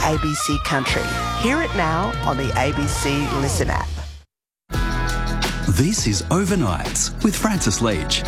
ABC Country. Hear it now on the ABC Listen app. This is Overnights with Francis Leach.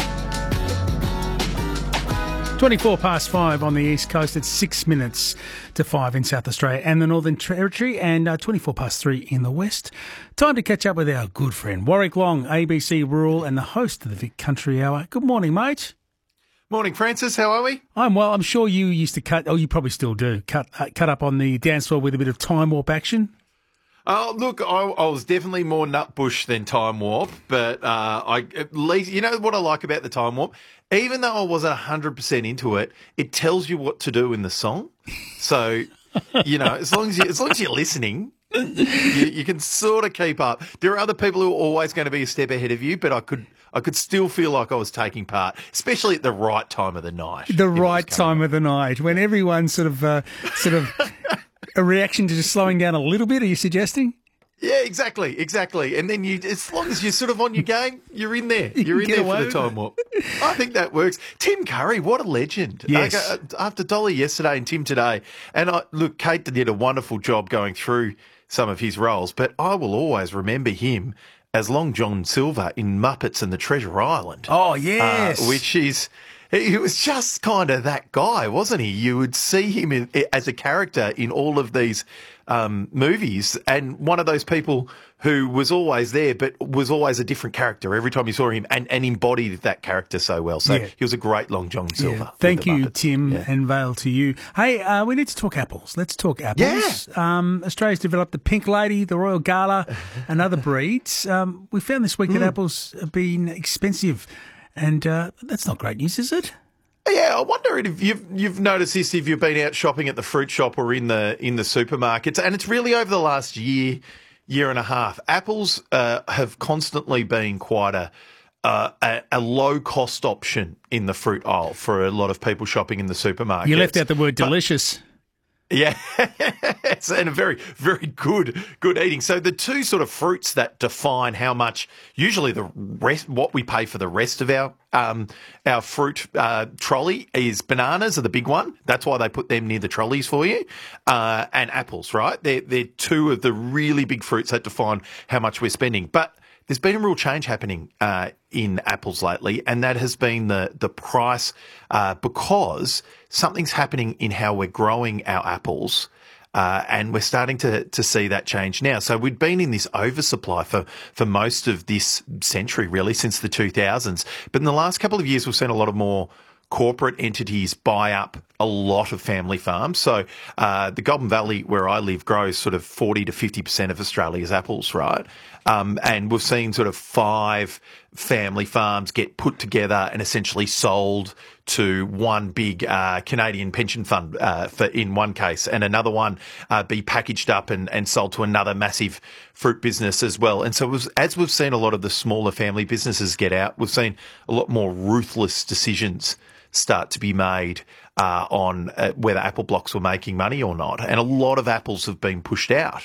5:24 on the East Coast. It's 6 minutes to 5 in South Australia and the Northern Territory, and 3 in the West. Time to catch up with our good friend Warwick Long, ABC Rural and the host of the Vic Country Hour. Good morning, mate. Morning, Francis. How are we? I'm well. I'm sure you used to cut, you probably still do, cut up on the dance floor with a bit of Time Warp action. Oh, look, I was definitely more Nutbush than Time Warp, but I at least, you know what I like about the Time Warp? Even though I wasn't 100% into it, it tells you what to do in the song. So, you know, as long as you're listening, you can sort of keep up. There are other people who are always going to be a step ahead of you, but I could still feel like I was taking part, especially at the right time of the night. The right time of the night, when everyone's sort of a reaction to just slowing down a little bit, are you suggesting? Yeah, exactly. And then as long as you're sort of on your game, you're in there. You're in there for the Time Warp. I think that works. Tim Curry, what a legend. Yes. After Dolly yesterday and Tim today, and look, Kate did a wonderful job going through some of his roles, but I will always remember him as Long John Silver in Muppets and the Treasure Island. Oh, yes. Which is... He was just kind of that guy, wasn't he? You would see him as a character in all of these movies, and one of those people who was always there but was always a different character every time you saw him, and embodied that character so well. So he was a great Long John Silver. Yeah. Thank you, Tim, and Vale to you. Hey, we need to talk apples. Let's talk apples. Yeah. Australia's developed the Pink Lady, the Royal Gala, and other breeds. We found this week that apples have been expensive. And that's not great news, is it? Yeah, I wonder if you've noticed this if you've been out shopping at the fruit shop or in the supermarkets, and it's really over the last year and a half. Apples have constantly been quite a low cost option in the fruit aisle for a lot of people shopping in the supermarket. You left out the word delicious. Yeah, and a very, very good eating. So the two sort of fruits that define how much, usually what we pay for the rest of our fruit trolley is bananas are the big one. That's why they put them near the trolleys for you, and apples, right? They're two of the really big fruits that define how much we're spending. But there's been a real change happening in apples lately, and that has been the price because something's happening in how we're growing our apples, and we're starting to see that change now. So we'd been in this oversupply for most of this century, really, since the 2000s. But in the last couple of years, we've seen a lot of more corporate entities buy up a lot of family farms. So the Goulburn Valley, where I live, grows sort of 40 to 50% of Australia's apples, right? And we've seen sort of 5 family farms get put together and essentially sold to one big Canadian pension fund in one case, and another one be packaged up and sold to another massive fruit business as well. And so as we've seen a lot of the smaller family businesses get out, we've seen a lot more ruthless decisions start to be made on whether apple blocks were making money or not. And a lot of apples have been pushed out